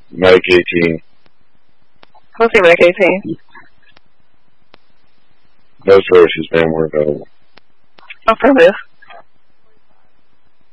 Medic 18. We'll see Medic 18. No services, ma'am, were available. Affirmative.